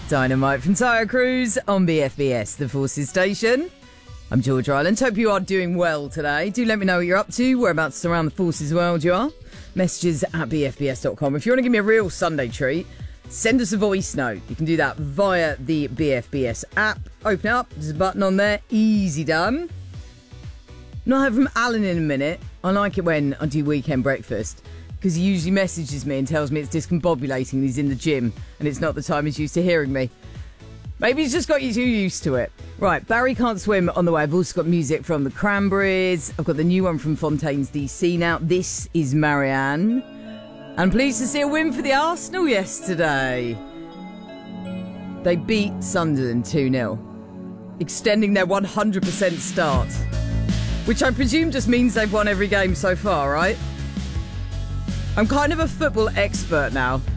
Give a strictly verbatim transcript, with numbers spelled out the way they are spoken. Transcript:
Dynamite from Tyre Cruise on B F B S, the Forces Station. I'm George Ryland. Hope you are doing well today. Do let me know what you're up to, whereabouts around the Forces world you are. Messages at b f b s dot com. If you want to give me a real Sunday treat, send us a voice note. You can do that via the B F B S app. Open it up, there's a button on there, easy done. Not heard from Alan in a minute. I like it when I do weekend breakfast, because he usually messages me and tells me it's discombobulating and he's in the gym and it's not the time he's used to hearing me. Maybe he's just got you too used to it. Right, Barry Can't Swim on the way. I've also got music from the Cranberries. I've got the new one from Fontaines D C now. This is Marianne. And pleased to see a win for the Arsenal yesterday. They beat Sunderland two nil, extending their one hundred percent start, which I presume just means they've won every game so far, right? I'm kind of a football expert now.